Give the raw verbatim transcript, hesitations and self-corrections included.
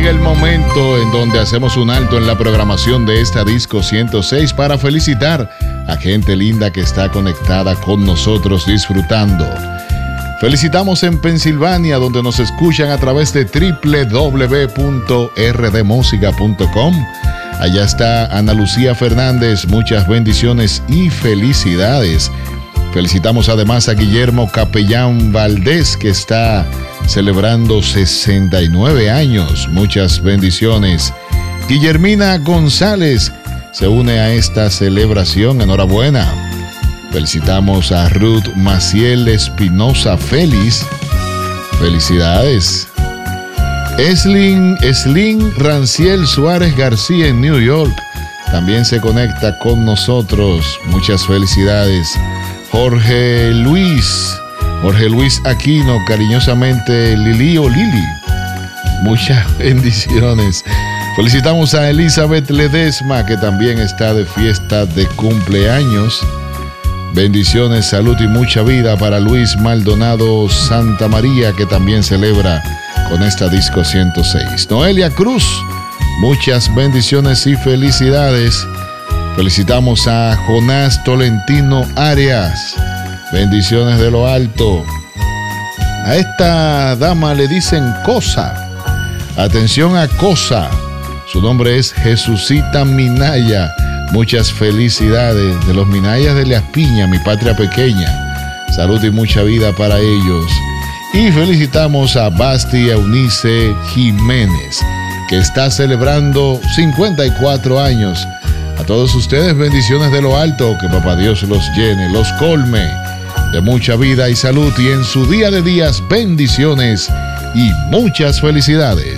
llega el momento en donde hacemos un alto en la programación de esta Disco ciento seis para felicitar a gente linda que está conectada con nosotros disfrutando. Felicitamos en Pensilvania, donde nos escuchan a través de doble u doble u doble u punto r d música punto com. Allá está Ana Lucía Fernández, muchas bendiciones y felicidades. Felicitamos además a Guillermo Capellán Valdés, que está celebrando sesenta y nueve años. Muchas bendiciones. Guillermina González se une a esta celebración. Enhorabuena. Felicitamos a Ruth Maciel Espinosa Félix. Felicidades. Eslin, Eslin Ranciel Suárez García en New York también se conecta con nosotros. Muchas felicidades. Jorge Luis, Jorge Luis Aquino, cariñosamente Lili o Lili. Muchas bendiciones. Felicitamos a Elizabeth Ledesma, que también está de fiesta de cumpleaños. Bendiciones, salud y mucha vida para Luis Maldonado Santa María, que también celebra con esta Disco ciento seis. Noelia Cruz, muchas bendiciones y felicidades. Felicitamos a Jonás Tolentino Arias. Bendiciones de lo alto. A esta dama le dicen Cosa. Atención a Cosa. Su nombre es Jesucita Minaya. Muchas felicidades de los Minayas de Las Piñas, mi patria pequeña. Salud y mucha vida para ellos. Y felicitamos a Basti Eunice Jiménez, que está celebrando cincuenta y cuatro años. A todos ustedes, bendiciones de lo alto, que Papá Dios los llene, los colme de mucha vida y salud, y en su día de días, bendiciones y muchas felicidades.